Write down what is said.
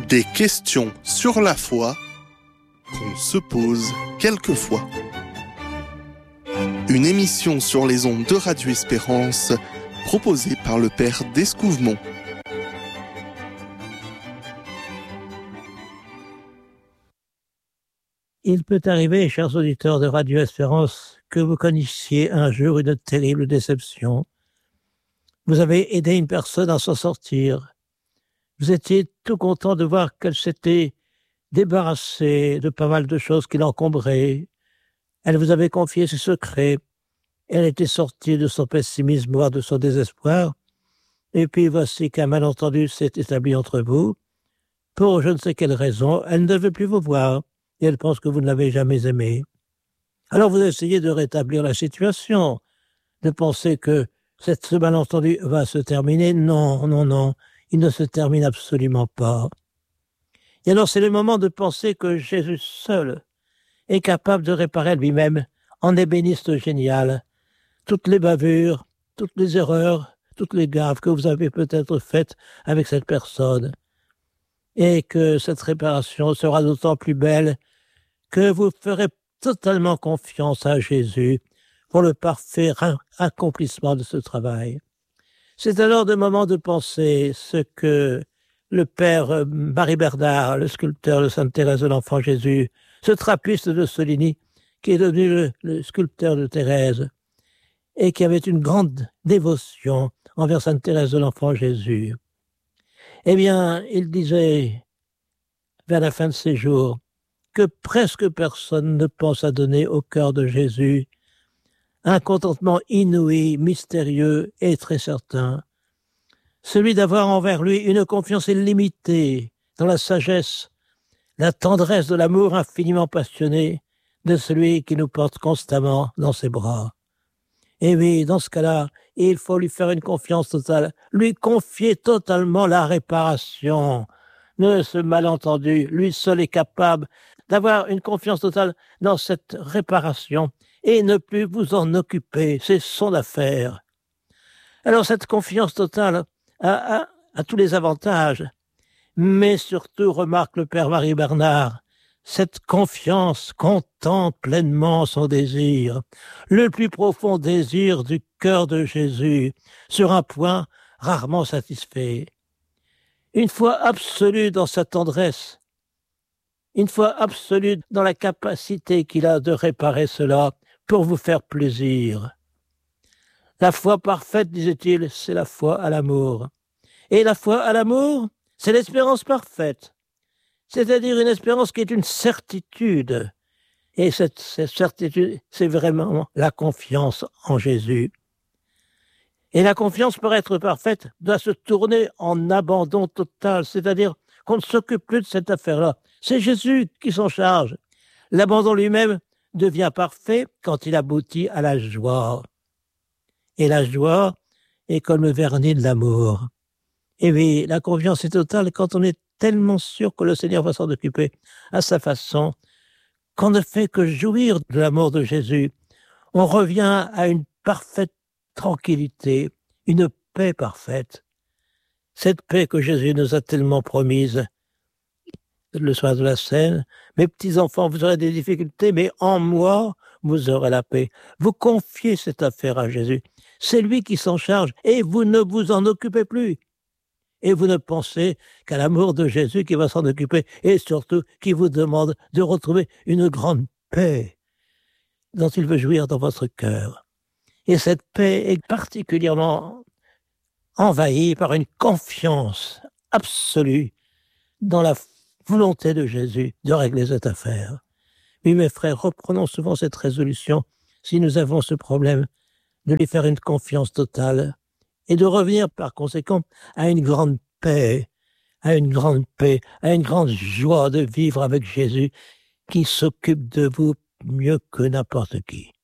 Des questions sur la foi qu'on se pose quelquefois. Une émission sur les ondes de Radio Espérance proposée par le Père d'Escouvemont. Il peut arriver, chers auditeurs de Radio Espérance, que vous connaissiez un jour une terrible déception. Vous avez aidé une personne à s'en sortir. Vous étiez tout content de voir qu'elle s'était débarrassée de pas mal de choses qui l'encombraient. Elle vous avait confié ses secrets. Elle était sortie de son pessimisme, voire de son désespoir. Et puis voici qu'un malentendu s'est établi entre vous. Pour je ne sais quelle raison, elle ne veut plus vous voir. Et elle pense que vous ne l'avez jamais aimée. Alors vous essayez de rétablir la situation, de penser que ce malentendu va se terminer. Non, il ne se termine absolument pas. Et alors c'est le moment de penser que Jésus seul est capable de réparer lui-même, en ébéniste génial, toutes les bavures, toutes les erreurs, toutes les gaffes que vous avez peut-être faites avec cette personne. Et que cette réparation sera d'autant plus belle que vous ferez totalement confiance à Jésus pour le parfait accomplissement de ce travail. C'est alors le moment de penser ce que le père Marie Bernard, le sculpteur de Sainte Thérèse de l'Enfant Jésus, ce trappiste de Soligny, qui est devenu le sculpteur de Thérèse, et qui avait une grande dévotion envers Sainte Thérèse de l'Enfant Jésus. Eh bien, il disait, vers la fin de ses jours, que presque personne ne pense à donner au cœur de Jésus un contentement inouï, mystérieux et très certain, celui d'avoir envers lui une confiance illimitée dans la sagesse, la tendresse de l'amour infiniment passionné de celui qui nous porte constamment dans ses bras. Et oui, dans ce cas-là, il faut lui faire une confiance totale, lui confier totalement la réparation de ce malentendu. Lui seul est capable d'avoir une confiance totale dans cette réparation et ne plus vous en occuper, c'est son affaire. Alors cette confiance totale a tous les avantages, mais surtout, remarque le Père Marie Bernard, cette confiance contemple pleinement son désir, le plus profond désir du cœur de Jésus, sur un point rarement satisfait. Une foi absolue dans sa tendresse, une foi absolue dans la capacité qu'il a de réparer cela pour vous faire plaisir. La foi parfaite, disait-il, c'est la foi à l'amour. Et la foi à l'amour, c'est l'espérance parfaite. C'est-à-dire une espérance qui est une certitude. Et cette certitude, c'est vraiment la confiance en Jésus. Et la confiance, pour être parfaite, doit se tourner en abandon total, c'est-à-dire qu'on ne s'occupe plus de cette affaire-là. C'est Jésus qui s'en charge. L'abandon lui-même devient parfait quand il aboutit à la joie. Et la joie est comme le vernis de l'amour. Et oui, la confiance est totale quand on est tellement sûr que le Seigneur va s'en occuper à sa façon, qu'on ne fait que jouir de l'amour de Jésus. On revient à une parfaite tranquillité, une paix parfaite. Cette paix que Jésus nous a tellement promise. Le soir de la scène, mes petits-enfants, vous aurez des difficultés, mais en moi, vous aurez la paix. Vous confiez cette affaire à Jésus. C'est lui qui s'en charge et vous ne vous en occupez plus. Et vous ne pensez qu'à l'amour de Jésus qui va s'en occuper et surtout qui vous demande de retrouver une grande paix dont il veut jouir dans votre cœur. Et cette paix est particulièrement envahie par une confiance absolue dans la volonté de Jésus de régler cette affaire. Oui, mes frères, reprenons souvent cette résolution, si nous avons ce problème, de lui faire une confiance totale et de revenir par conséquent à une grande paix, à une grande joie de vivre avec Jésus qui s'occupe de vous mieux que n'importe qui.